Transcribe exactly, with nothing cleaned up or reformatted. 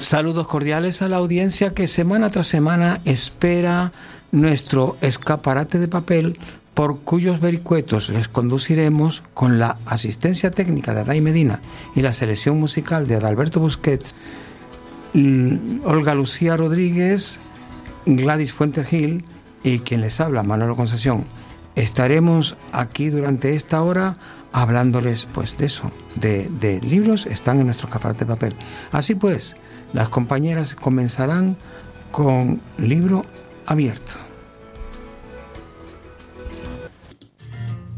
Saludos cordiales a la audiencia que semana tras semana espera nuestro escaparate de papel, por cuyos vericuetos les conduciremos con la asistencia técnica de Adai Medina y la selección musical de Adalberto Busquets, Olga Lucía Rodríguez, Gladys Fuentes Gil y quien les habla, Manolo Concesión. Estaremos aquí durante esta hora hablándoles pues de eso, de, de libros, están en nuestro escaparate de papel. Así pues, las compañeras comenzarán con Libro Abierto.